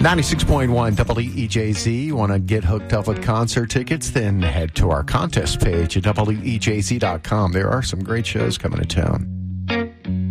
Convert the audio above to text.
96.1 WEJZ. Want to get hooked up with concert tickets? Then head to our contest page at WEJZ.com. There are some great shows coming to town.